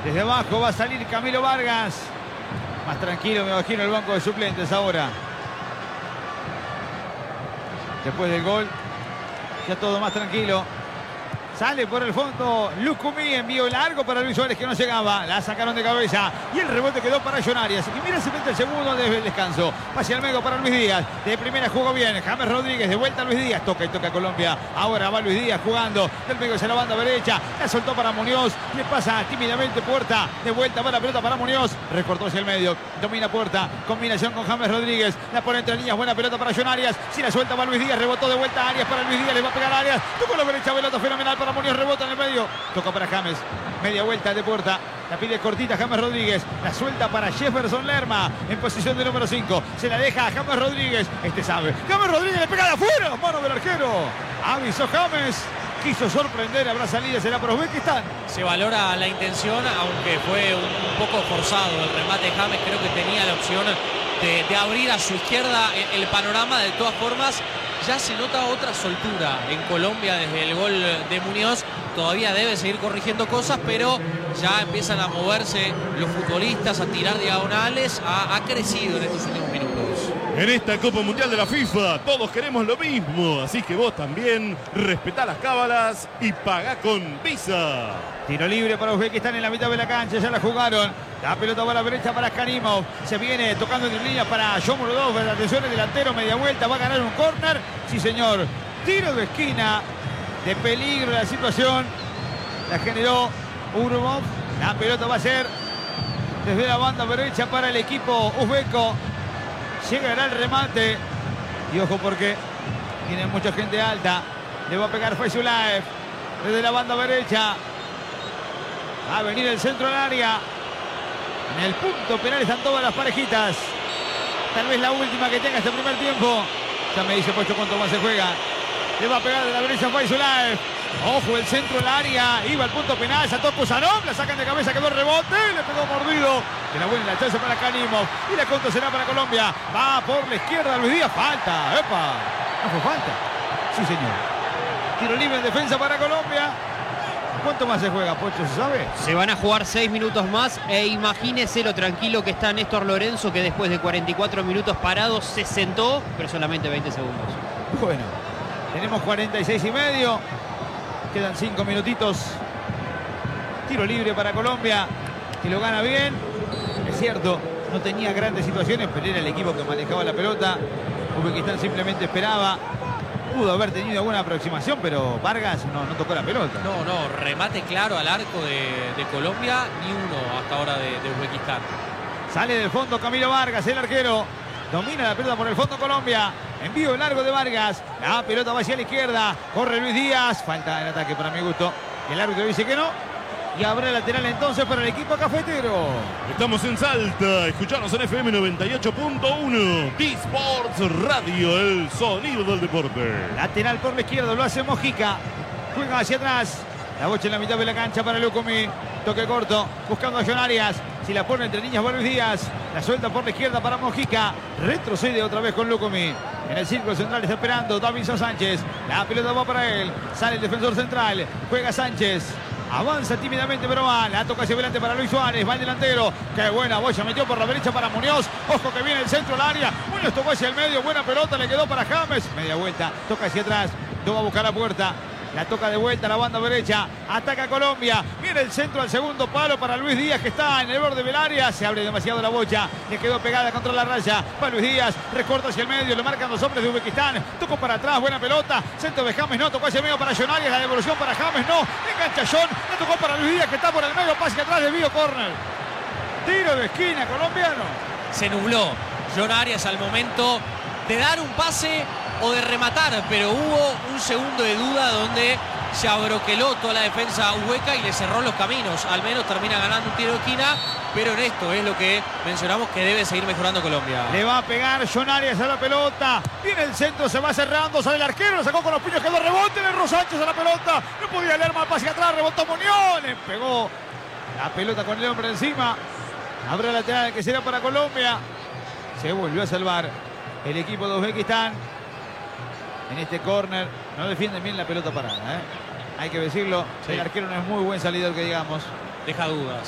Desde abajo va a salir Camilo Vargas. Más tranquilo me imagino el banco de suplentes ahora. Después del gol, ya todo más tranquilo. Sale por el fondo Lucumí, envío largo para Luis Suárez que no llegaba. La sacaron de cabeza y el rebote quedó para John Arias. Y mira, se mete el segundo desde el descanso. Pase al medio para Luis Díaz. De primera jugó bien. James Rodríguez de vuelta a Luis Díaz. Toca y toca Colombia. Ahora va Luis Díaz jugando. Del medio hacia la banda derecha. La soltó para Muñoz. Le pasa tímidamente Puerta. De vuelta va la pelota para Muñoz. Recortó hacia el medio. Domina Puerta. Combinación con James Rodríguez. La pone entre líneas. Buena pelota para John Arias. Si la suelta va Luis Díaz. Rebotó de vuelta a Arias para Luis Díaz. Le va a pegar a Arias. Tocó la derecha. Pelota fenomenal para Muñoz, rebota en el medio, toca para James, media vuelta de Puerta, la pide cortita James Rodríguez, la suelta para Jefferson Lerma, en posición de número 5, se la deja a James Rodríguez, sabe, James Rodríguez le pega de afuera, mano del arquero, avisó James, quiso sorprender, habrá salidas, será para Uzbekistán. Se valora la intención, aunque fue un poco forzado el remate de James, creo que tenía la opción de abrir a su izquierda el panorama. De todas formas, ya se nota otra soltura en Colombia desde el gol de Muñoz. Todavía debe seguir corrigiendo cosas, pero ya empiezan a moverse los futbolistas, a tirar diagonales. Ha crecido en estos últimos minutos. En esta Copa Mundial de la FIFA todos queremos lo mismo, así que vos también respetá las cábalas y pagá con Visa. Tiro libre para Uzbekistán en la mitad de la cancha, ya la jugaron. La pelota va a la derecha para Karimov. Se viene tocando entre líneas para Shomurodov. Atención, el delantero, media vuelta, va a ganar un córner. Sí, señor. Tiro de esquina. De peligro la situación. La generó Urmov. La pelota va a ser desde la banda derecha para el equipo uzbeco. Llegará el remate. Y ojo porque tiene mucha gente alta. Le va a pegar Faizulaev desde la banda derecha. Va a venir el centro al área. En el punto penal están todas las parejitas. Tal vez la última que tenga este primer tiempo. Ya me dice Pocho cuánto más se juega. Le va a pegar de la derecha Faizulaev. Ojo, el centro al área. Iba al punto penal. Saltó Kuzanov. La sacan de cabeza. Quedó el rebote. Le pegó mordido. Que la buena la chance para Karimov. Y la contra será para Colombia. Va por la izquierda Luis Díaz. Falta. ¡Epa! ¿No fue falta? Sí, señor. Tiro libre en defensa para Colombia. ¿Cuánto más se juega, Pocho, se sabe? Se van a jugar 6 minutos más e imagínese lo tranquilo que está Néstor Lorenzo, que después de 44 minutos parados se sentó, pero solamente 20 segundos. Bueno, tenemos 46 y medio. Quedan 5 minutitos. Tiro libre para Colombia, que lo gana bien. Es cierto, no tenía grandes situaciones, pero era el equipo que manejaba la pelota. Uzbekistán simplemente esperaba. Pudo haber tenido alguna aproximación, pero Vargas no tocó la pelota. No, remate claro al arco de Colombia, ni uno hasta ahora de Uzbekistán. Sale del fondo Camilo Vargas, el arquero. Domina la pelota por el fondo Colombia. Envío largo de Vargas. La pelota va hacia la izquierda. Corre Luis Díaz. Falta el ataque para mi gusto. El árbitro dice que no. Y habrá lateral entonces para el equipo cafetero. Estamos en Salta, escuchanos en FM 98.1, T-Sports Radio, el sonido del deporte. Lateral por la izquierda, lo hace Mojica. Juega hacia atrás. La bocha en la mitad de la cancha para Lucumí. Toque corto, buscando a John Arias. Si la pone entre líneas va Luis Díaz. La suelta por la izquierda para Mojica. Retrocede otra vez con Lucumí. En el círculo central está esperando Davinson Sánchez. La pelota va para él. Sale el defensor central. Juega Sánchez. Avanza tímidamente, pero va. La toca hacia adelante para Luis Suárez. Va el delantero. Qué buena bocha. Metió por la derecha para Muñoz. Ojo que viene el centro al área. Muñoz tocó hacia el medio. Buena pelota. Le quedó para James. Media vuelta. Toca hacia atrás. No va a buscar la puerta. La toca de vuelta a la banda derecha. Ataca Colombia. Viene el centro al segundo palo para Luis Díaz, que está en el borde del área. Se abre demasiado la bocha. Le quedó pegada contra la raya. Va Luis Díaz. Recorta hacia el medio. Lo marcan los hombres de Uzbekistán. Tocó para atrás. Buena pelota. Centro de James. No. Tocó hacia el medio para John Arias. La devolución para James. No. Engancha John. La tocó para Luis Díaz, que está por el medio. Pase atrás. Desvío. Córner. Tiro de esquina colombiano. Se nubló John Arias al momento de dar un pase o de rematar, pero hubo un segundo de duda donde se abroqueló toda la defensa uzbeca y le cerró los caminos. Al menos termina ganando un tiro de esquina, pero en esto es lo que mencionamos que debe seguir mejorando Colombia. Le va a pegar John Arias a la pelota. Viene el centro, se va cerrando, sale el arquero, lo sacó con los puños, quedó rebote, le erró Sánchez a la pelota. No podía leer más pase atrás, rebotó Muñoz, le pegó la pelota con el hombre encima. Habrá lateral que será para Colombia. Se volvió a salvar el equipo de Uzbekistán. En este córner no defienden bien la pelota parada, ¿eh? Hay que decirlo, sí. El arquero no es muy buen salidor, que digamos. Deja dudas.